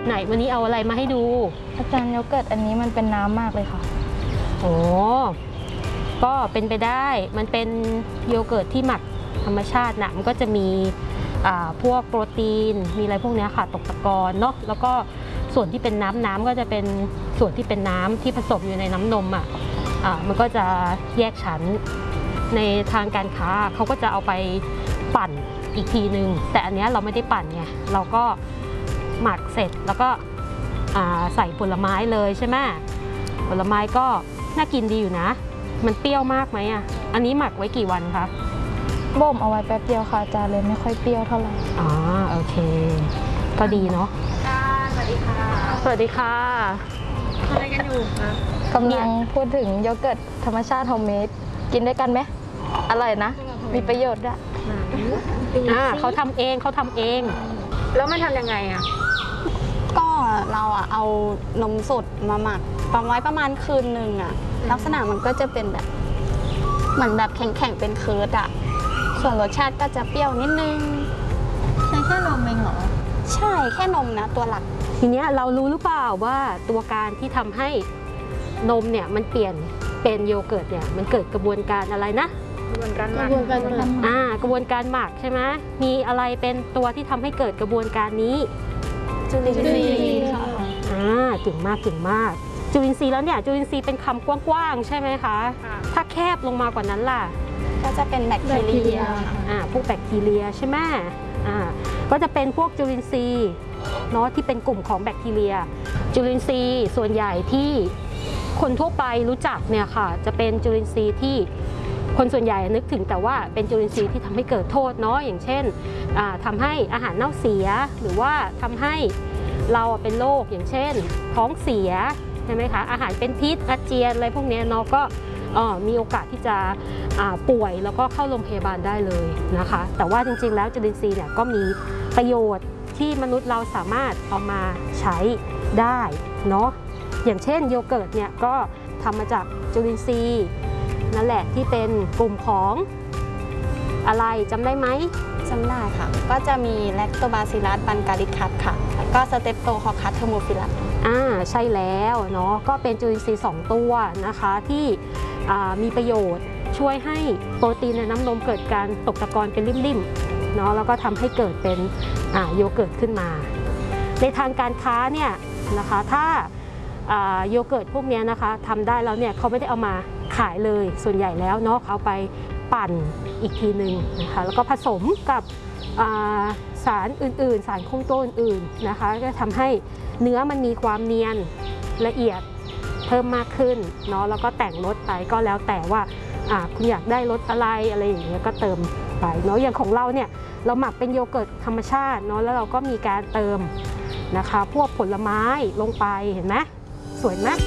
ไหนวันนี้เอาอะไรมาให้ดูอาจารย์โยเกิร์ตอันนี้มันเป็นน้ำมากเลยค่ะโอ้ก็เป็นไปได้มันเป็นโยเกิร์ตที่หมักธรรมชาตินะมันก็จะมีพวกโปรตีนมีอะไรพวกนี้ค่ะตกตะกอนเนาะแล้วก็ส่วนที่เป็นน้ำก็จะเป็นส่วนที่เป็นน้ำที่ผสมอยู่ในน้ำนมมันก็จะแยกชั้นในทางการค้าเขาก็จะเอาไปปั่นอีกทีนึงแต่อันนี้เราไม่ได้ปั่นไงเราก็หมักเสร็จแล้วก็ใส่ผลไม้เลยใช่ไหมผลไม้ก็น่ากินดีอยู่นะมันเปรี้ยวมากไหมอันนี้หมักไว้กี่วันคะบ่มเอาไว้แป๊บเดียวค่ะอาจารย์เลยไม่ค่อยเปรี้ยวเท่าไหร่โอเคก็ดีเนาะสวัสดีค่ะสวัสดีค่ะอะไรกันอยู่คะกำลังพูดถึงโยเกิร์ตธรรมชาติโฮมเมดกินด้วยกันไหมอร่อยนะมีประโยชน์ด้วยเขาทำเองแล้วมันทำยังไงก็เราเอานมสดมาหมักประมาณคืนนึงลักษณะมันก็จะเป็นแบบเหมือนแบบแข็งๆเป็นเคิร์ดส่วนรสชาติก็จะเปรี้ยวนิดนึงใช้แค่นมเองเหรอใช่แค่นมนะตัวหลักทีเนี้ยเรารู้หรือเปล่าว่าตัวการที่ทำให้นมเนี่ยมันเปลี่ยนเป็นโยเกิร์ตเนี่ยมันเกิดกระบวนการอะไรนะกระบวนการหมักกระบวนการหมักใช่ไหมมีอะไรเป็นตัวที่ทำให้เกิดกระบวนการนี้จุลินทรีย์ค่ะเก่งมากจุลินทรีย์แล้วเนี่ยจุลินทรีย์เป็นคำกว้างๆใช่ไหมคะถ้าแคบลงมากว่านั้นล่ะก็จะเป็นแบคทีเรียพวกแบคทีเรียใช่ไหมก็จะเป็นพวกจุลินทรีย์เนาะที่เป็นกลุ่มของแบคทีเรียจุลินทรีย์ส่วนใหญ่ที่คนทั่วไปรู้จักเนี่ยค่ะจะเป็นจุลินทรีย์ที่คนส่วนใหญ่นึกถึงแต่ว่าเป็นจุลินทรีย์ที่ทำให้เกิดโทษเนาะอย่างเช่นทำให้อาหารเน่าเสียหรือว่าทำให้เราเป็นโรคอย่างเช่นท้องเสียใช่ไหมคะอาหารเป็นพิษอาเจียนอะไรพวกนี้เนาะก็มีโอกาสที่จะป่วยแล้วก็เข้าโรงพยาบาลได้เลยนะคะแต่ว่าจริงๆแล้วจุลินทรีย์เนี่ยก็มีประโยชน์ที่มนุษย์เราสามารถเอามาใช้ได้เนาะอย่างเช่นโยเกิร์ตเนี่ยก็ทำมาจากจุลินทรีย์นั่นแหละที่เป็นกลุ่มของอะไรจำได้ไหมจำได้ค่ะก็จะมีแลคโตบาซิลลัสบันการิคัสค่ะแล้วก็สเตปโตคอคัสเทอร์โมฟิลัสใช่แล้วเนาะก็เป็นจุลินทรีย์2ตัวนะคะที่มีประโยชน์ช่วยให้โปรตีนในน้ำนมเกิดการตกตะกอนเป็นริ่มๆเนาะแล้วก็ทำให้เกิดเป็นโยเกิร์ตขึ้นมาในทางการค้าเนี่ยนะคะถ้าโยเกิร์ตพวกนี้นะคะทำได้แล้วเนี่ยเขาไม่ได้เอามาขายเลยส่วนใหญ่แล้วเนาะเอาไปปั่นอีกทีหนึ่งนะคะแล้วก็ผสมกับสารอื่นๆสารคงตัวอื่นๆนะคะก็ทำให้เนื้อมันมีความเนียนละเอียดเพิ่มมากขึ้นเนาะแล้วก็แต่งรสไปก็แล้วแต่ว่าคุณอยากได้รสอะไรอย่างเงี้ยก็เติมไปเนาะอย่างของเราเนี่ยเราหมักเป็นโยเกิร์ตธรรมชาติเนาะแล้วเราก็มีการเติมนะคะพวกผลไม้ลงไปเห็นไหมสวยไหม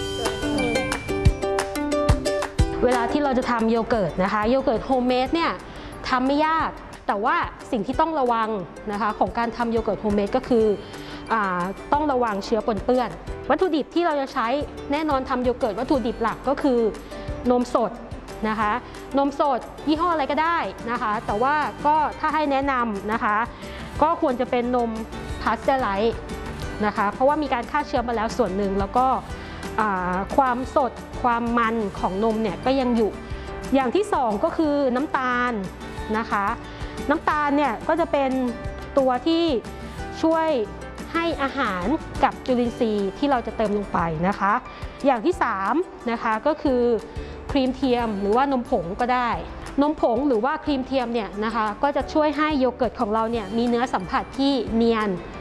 เวลาที่เราจะทำโยเกิร์ตนะคะโยเกิร์ตโฮมเมดเนี่ยทำไม่ยากแต่ว่าสิ่งที่ต้องระวังนะคะของการทำโยเกิร์ตโฮมเมดก็คือต้องระวังเชื้อปนเปื้อนวัตถุดิบที่เราจะใช้แน่นอนทำโยเกิร์ตวัตถุดิบหลักก็คือนมสดนะคะนมสดยี่ห้ออะไรก็ได้นะคะแต่ว่าก็ถ้าให้แนะนำนะคะก็ควรจะเป็นนมพาสเจอร์ไลซ์นะคะเพราะว่ามีการฆ่าเชื้อมาแล้วส่วนหนึ่งแล้วก็ความสดความมันของนมเนี่ยก็ยังอยู่อย่างที่สองก็คือน้ำตาลนะคะน้ำตาลเนี่ยก็จะเป็นตัวที่ช่วยให้อาหารกับจุลินทรีย์ที่เราจะเติมลงไปนะคะอย่างที่3นะคะก็คือครีมเทียมหรือว่านมผงก็ได้นมผงหรือว่าครีมเทียมเนี่ยนะคะก็จะช่วยให้โยเกิร์ตของเราเนี่ยมีเนื้อสัมผัสที่เนียน